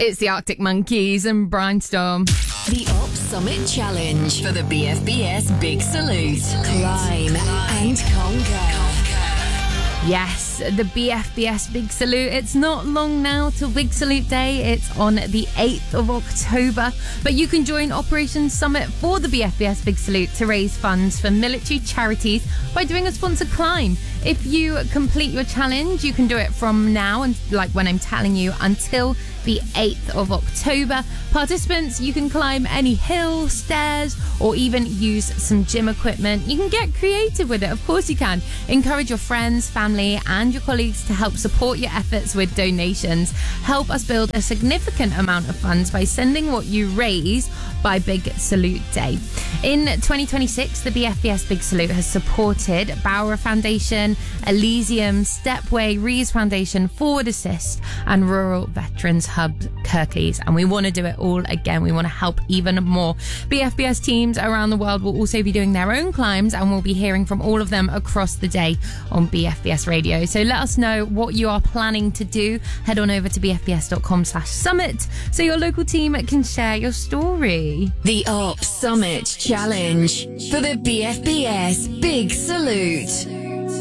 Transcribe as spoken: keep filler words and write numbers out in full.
It's the Arctic Monkeys and Brainstorm. The Op Summit Challenge for the B F B S Big Salute. Climb and conquer. Yes, the B F B S Big Salute. It's not long now till Big Salute Day. It's on the eighth of October. But you can join Operation Summit for the B F B S Big Salute to raise funds for military charities by doing a sponsored climb. If you complete your challenge, you can do it from now, and like when I'm telling you, until the eighth of October. Participants, you can climb any hill, stairs, or even use some gym equipment. You can get creative with it, of course you can. Encourage your friends, family, and your colleagues to help support your efforts with donations. Help us build a significant amount of funds by sending what you raise by Big Salute Day. In twenty twenty-six, the B F B S Big Salute has supported Bauer Foundation, Elysium, Stepway, Rees Foundation, Forward Assist, and Rural Veterans Hub Kirklees, and we want to do it all again. We want to help even more. B F B S teams around the world will also be doing their own climbs, and we'll be hearing from all of them across the day on B F B S Radio. So let us know what you are planning to do. Head on over to bfbs.com slash summit so your local team can share your story. The Op Summit Challenge for the B F B S Big Salute.